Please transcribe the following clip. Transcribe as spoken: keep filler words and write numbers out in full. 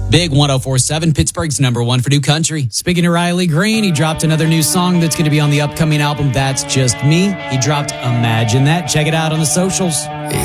Big one oh four point seven, Pittsburgh's number one for new country. Speaking of Riley Green, he dropped another new song that's going to be on the upcoming album, That's Just Me. He dropped Imagine That. Check it out on the socials.